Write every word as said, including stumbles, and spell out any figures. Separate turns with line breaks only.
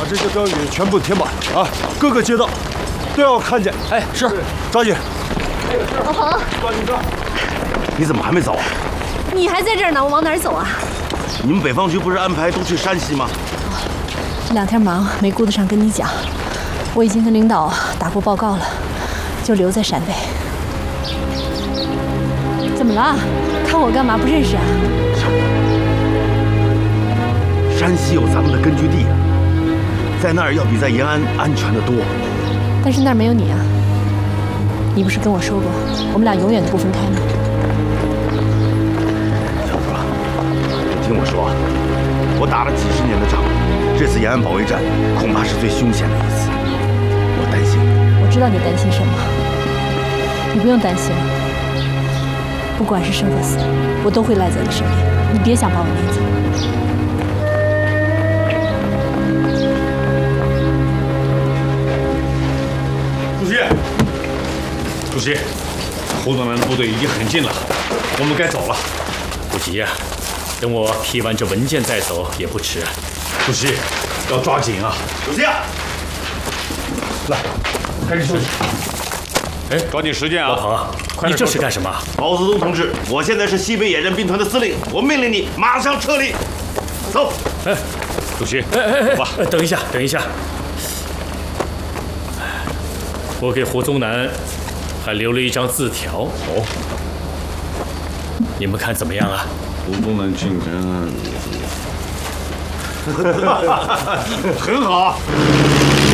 这些标语全部贴满啊，各个街道都要看见。
哎，是，
抓紧。
老彭，
抓紧抓！
你怎么还没走啊？
你还在这儿呢，我往哪儿走啊？
你们北方局不是安排都去山西吗？
这两天忙，没顾得上跟你讲。我已经跟领导打过报告了，就留在陕北。怎么了？看我干嘛？不认识啊？
小波，山西有咱们的根据地啊，在那儿要比在延安安全的多。
但是那儿没有你啊。你不是跟我说过，我们俩永远都不分开吗？
小波，你听我说啊，我打了几十年的仗，这次延安保卫战恐怕是最凶险的一次。我担心。
我知道你担心什么，你不用担心了。不管是生和死，我都会赖在你身边。你别想把我撵走。
主席，主席，胡总南的部队已经很近了，我们该走了。
不急呀、啊，等我批完这文件再走也不迟。
主席，要抓紧啊！
主席，
来，开始休息。哎，抓紧时间啊！
老彭，快你这是干什么？
毛泽东同志，我现在是西北野战兵团的司令，我命令你马上撤离。走。
哎，主席，
哎哎哎，
走吧。
等一下，等一下。我给胡宗南还留了一张字条。
哦，
你们看怎么样啊？
胡宗南进城，很好。